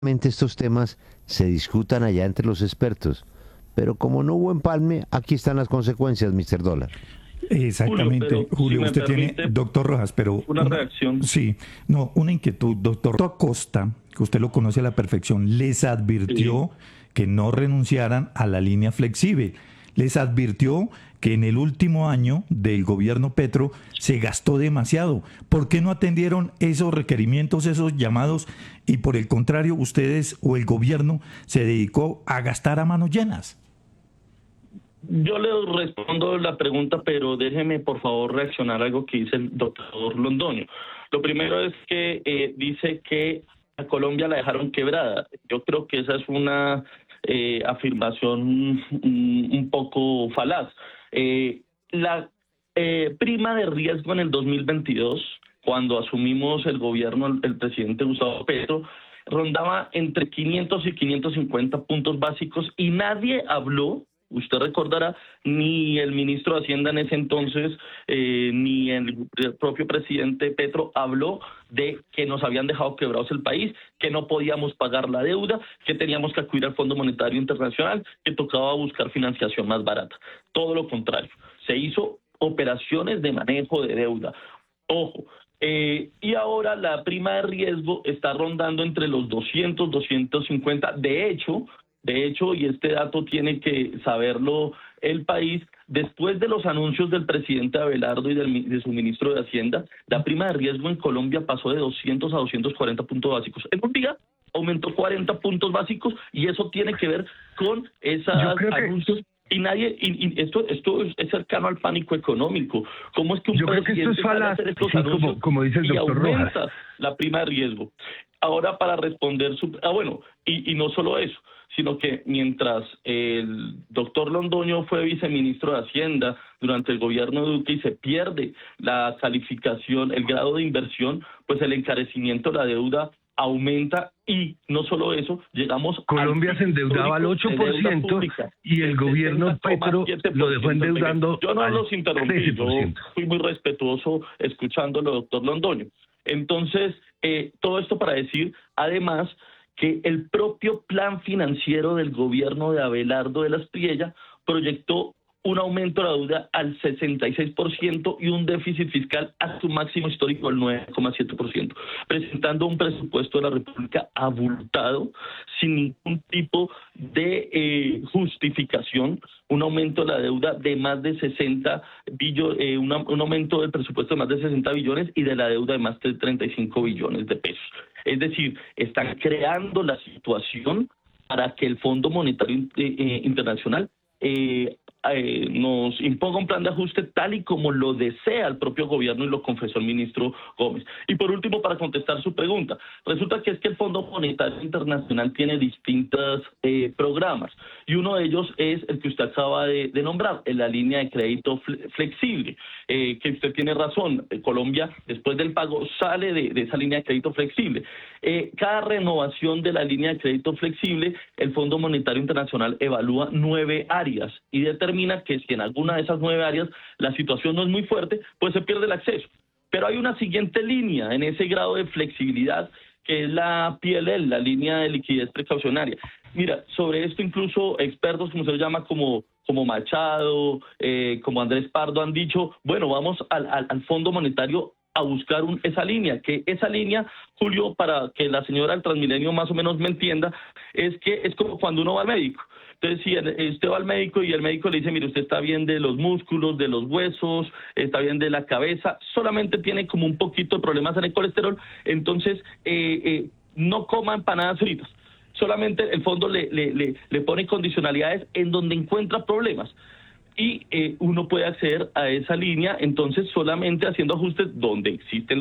estos temas se discutan allá entre los expertos. Pero como no hubo empalme, aquí están las consecuencias, Mr. Dólar. Exactamente, Julio, Julio, si usted tiene, permite, doctor Rojas, pero una reacción. sí, no, una inquietud, doctor Acosta, que usted lo conoce a la perfección, les advirtió que no renunciaran a la línea flexible, les advirtió que en el último año del gobierno Petro se gastó demasiado. ¿Por qué no atendieron esos requerimientos, esos llamados, y por el contrario, ustedes o el gobierno se dedicó a gastar a manos llenas? Yo le respondo la pregunta, pero déjeme por favor reaccionar a algo que dice el doctor Londoño. Lo primero es que dice que a Colombia la dejaron quebrada. Yo creo que esa es una afirmación un poco falaz. La prima de riesgo en el 2022, cuando asumimos el gobierno, el presidente Gustavo Petro, rondaba entre 500 y 550 puntos básicos y nadie habló. Usted recordará, ni el ministro de Hacienda en ese entonces, ni el propio presidente Petro habló de que nos habían dejado quebrados el país, que no podíamos pagar la deuda, que teníamos que acudir al Fondo Monetario Internacional, que tocaba buscar financiación más barata. Todo lo contrario, se hizo operaciones de manejo de deuda. Ojo, y ahora la prima de riesgo está rondando entre los 200, 250. De hecho, y este dato tiene que saberlo el país, después de los anuncios del presidente Abelardo y de su ministro de Hacienda, la prima de riesgo en Colombia pasó de 200 a 240 puntos básicos. En un día aumentó 40 puntos básicos y eso tiene que ver con esos anuncios. Y esto es cercano al pánico económico. ¿Cómo es que un presidente sale a hacer estos anuncios como dice el doctor aumenta Rojas la prima de riesgo? Ahora, para responder y no solo eso, sino que mientras el doctor Londoño fue viceministro de Hacienda durante el gobierno de Duque y se pierde la calificación, el grado de inversión, pues el encarecimiento de la deuda aumenta y no solo eso, llegamos Colombia se endeudaba al 8% y el gobierno Petro lo dejó endeudando. Yo no los interrumpí, yo 13%. fui muy respetuoso escuchándolo, doctor Londoño. Entonces, todo esto para decir, además, que el propio plan financiero del gobierno de Abelardo de la Espriella proyectó un aumento de la deuda al 66% y un déficit fiscal a su máximo histórico al 9,7%, presentando un presupuesto de la República abultado, sin ningún tipo de justificación, un aumento de la deuda de más de 60 billones, un aumento del presupuesto de más de 60 billones y de la deuda de más de 35 billones de pesos. Es decir, están creando la situación para que el Fondo Monetario Internacional nos imponga un plan de ajuste tal y como lo desea el propio gobierno y lo confesó el ministro Gómez. Y por último, para contestar su pregunta, resulta que es que el Fondo Monetario Internacional tiene distintos programas y uno de ellos es el que usted acaba de nombrar, en la línea de crédito flexible, que usted tiene razón, Colombia después del pago sale de esa línea de crédito flexible. Cada renovación de la línea de crédito flexible, el Fondo Monetario Internacional evalúa 9 áreas y determina que si en alguna de esas 9 áreas la situación no es muy fuerte, pues se pierde el acceso. Pero hay una siguiente línea en ese grado de flexibilidad, que es la PLL, la línea de liquidez precaucionaria. Mira, sobre esto incluso expertos, como se llama, como Machado, como Andrés Pardo, han dicho, bueno, vamos al Fondo Monetario a buscar esa línea, que esa línea, Julio, para que la señora del Transmilenio más o menos me entienda, es que es como cuando uno va al médico. Entonces, si usted va al médico y el médico le dice, mire, usted está bien de los músculos, de los huesos, está bien de la cabeza, solamente tiene como un poquito de problemas en el colesterol, entonces no coma empanadas fritas. Solamente el fondo le pone condicionalidades en donde encuentra problemas. Y uno puede acceder a esa línea, entonces solamente haciendo ajustes donde existen